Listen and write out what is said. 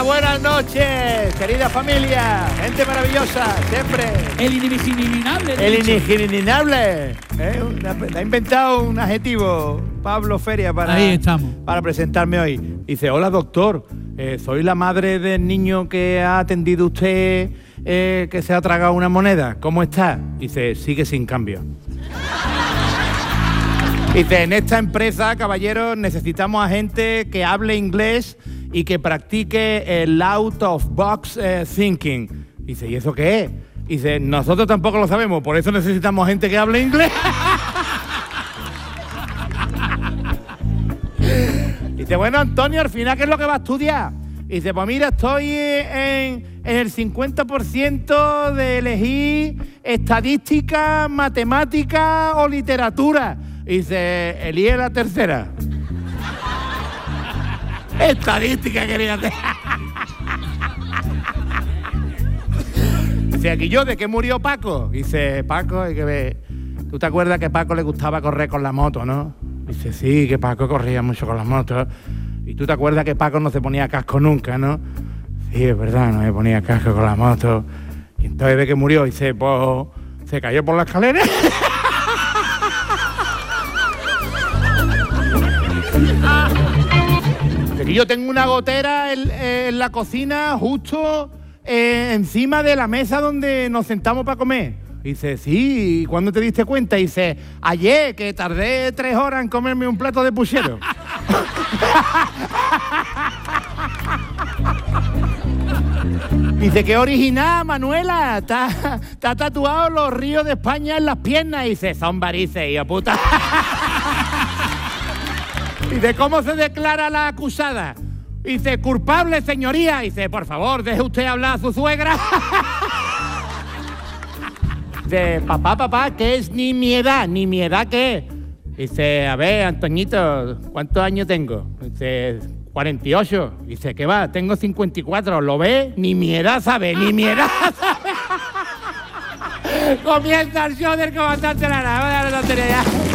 buenas noches, querida familia, gente maravillosa, siempre. El inimaginable. El inimaginable. Ha inventado un adjetivo, Pablo Feria, Ahí estamos. Para presentarme hoy. Dice, hola doctor, soy la madre del niño que ha atendido usted, que se ha tragado una moneda. ¿Cómo está? Dice, sigue sin cambio. Dice, en esta empresa, caballeros, necesitamos a gente que hable inglés y que practique el out of box thinking. Dice, ¿y eso qué es? Dice, nosotros tampoco lo sabemos, por eso necesitamos gente que hable inglés. Dice, bueno, Antonio, al final, ¿qué es lo que va a estudiar? Dice, pues mira, estoy en el 50% de elegir estadística, matemática o literatura. Dice, elige la tercera. Estadística, quería hacer. Dice, aquí yo, ¿de qué murió Paco? Dice, Paco, hay que ver. ¿Tú te acuerdas que a Paco le gustaba correr con la moto, no? Dice, sí, que Paco corría mucho con las motos. ¿Y tú te acuerdas que Paco no se ponía casco nunca, no? Sí, es verdad, no me ponía casco con la moto. Y entonces ve que murió, dice, pues, se cayó por la escalera. Y yo tengo una gotera en la cocina justo encima de la mesa donde nos sentamos para comer. Dice, sí, ¿y cuándo te diste cuenta? Dice, ayer, que tardé 3 horas en comerme un plato de puchero. Dice, qué original, Manuela. Te ha tatuado los ríos de España en las piernas. Dice, son varices, hijo puta. Dice, ¿cómo se declara la acusada? Dice, culpable, señoría. Dice, por favor, deje usted hablar a su suegra. Dice, papá, ¿qué es ni mi edad? ¿Ni mi edad qué? Dice, a ver, Antoñito, ¿cuántos años tengo? Dice, 48. Dice, ¿qué va? Tengo 54. ¿Lo ves? Ni mi edad sabe, ni mi edad sabe. Comienza el show del comandante Lara. Vamos a la tontería ya.